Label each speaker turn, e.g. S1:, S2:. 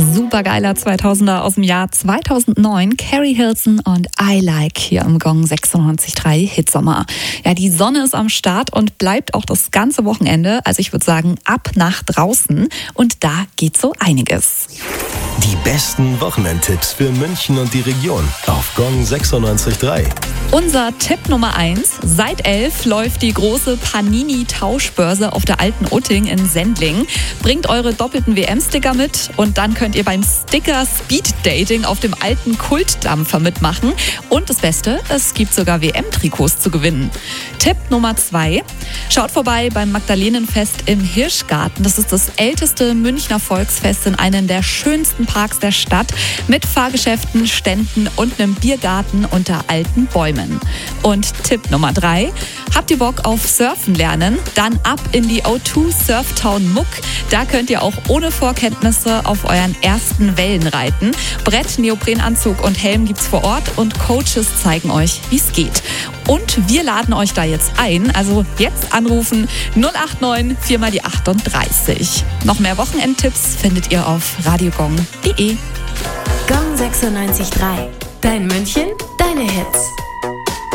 S1: Supergeiler 2000er aus dem Jahr 2009. Carrie Hilson und I Like hier im Gong 96.3 Hitsommer. Ja, die Sonne ist am Start und bleibt auch das ganze Wochenende. Also ich würde sagen, ab nach draußen. Und da geht so einiges.
S2: Die besten Wochenendtipps für München und die Region auf Gong 96.3.
S1: Unser Tipp Nummer 1. Seit 11 läuft die große Panini-Tauschbörse auf der Alten Utting in Sendling. Bringt eure doppelten WM-Sticker mit und dann könnt ihr beim Sticker-Speed-Dating auf dem alten Kultdampfer mitmachen. Und das Beste, es gibt sogar WM-Trikots zu gewinnen. Tipp Nummer 2. Schaut vorbei beim Magdalenenfest im Hirschgarten. Das ist das älteste Münchner Volksfest in einem der schönsten Parks der Stadt mit Fahrgeschäften, Ständen und einem Biergarten unter alten Bäumen. Und Tipp Nummer 3. Habt ihr Bock auf Surfen lernen? Dann ab in die O2 Surftown Muck. Da könnt ihr auch ohne Vorkenntnisse auf euren ersten Wellen reiten. Brett, Neoprenanzug und Helm gibt's vor Ort und Coaches zeigen euch, wie es geht. Und wir laden euch da jetzt ein. Also jetzt anrufen 089 4 mal die 38. Noch mehr Wochenendtipps findet ihr auf radiogong.de.
S3: Gong 96.3. Dein München, deine Hits.